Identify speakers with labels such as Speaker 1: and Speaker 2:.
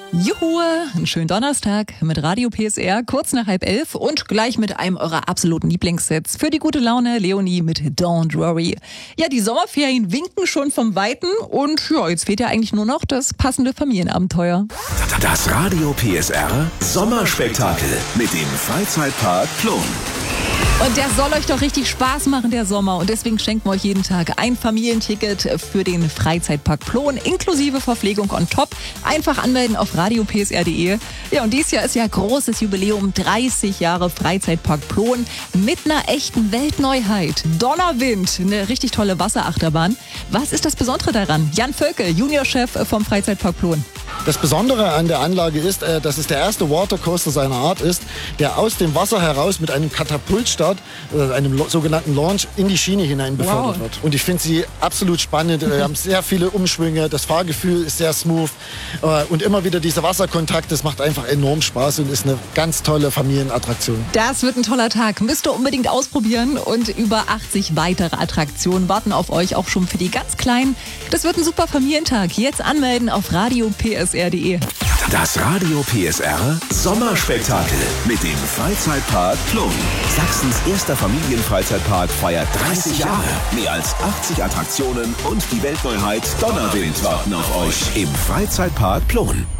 Speaker 1: Juhu, einen schönen Donnerstag mit Radio PSR, kurz nach 10:30 und gleich mit einem eurer absoluten Lieblingssets für die gute Laune, Leonie mit Don't Worry. Ja, die Sommerferien winken schon vom Weiten und ja, jetzt fehlt ja eigentlich nur noch das passende Familienabenteuer.
Speaker 2: Das Radio PSR Sommerspektakel mit dem Freizeitpark Plon.
Speaker 1: Und der soll euch doch richtig Spaß machen, der Sommer. Und deswegen schenken wir euch jeden Tag ein Familienticket für den Freizeitpark Plon, inklusive Verpflegung on top. Einfach anmelden auf radiopsr.de. Ja, und dieses Jahr ist ja großes Jubiläum, 30 Jahre Freizeitpark Plon mit einer echten Weltneuheit. Donnerwind, eine richtig tolle Wasserachterbahn. Was ist das Besondere daran? Jan Völkel, Juniorchef vom Freizeitpark Plon.
Speaker 3: Das Besondere an der Anlage ist, dass es der erste Watercoaster seiner Art ist, der aus dem Wasser heraus mit einem Katapultstart, einem sogenannten Launch, in die Schiene hinein befördert wird. Und ich finde sie absolut spannend. Wir haben sehr viele Umschwünge, das Fahrgefühl ist sehr smooth und immer wieder dieser Wasserkontakt, das macht einfach enorm Spaß und ist eine ganz tolle Familienattraktion.
Speaker 1: Das wird ein toller Tag, müsst ihr unbedingt ausprobieren und über 80 weitere Attraktionen warten auf euch, auch schon für die ganz Kleinen. Das wird ein super Familientag. Jetzt anmelden auf radiopsr.de.
Speaker 2: Das Radio PSR Sommerspektakel mit dem Freizeitpark Plon. Sachsens erster Familienfreizeitpark feiert 30 Jahre. Mehr als 80 Attraktionen und die Weltneuheit Donnerwind warten auf euch im Freizeitpark Plon.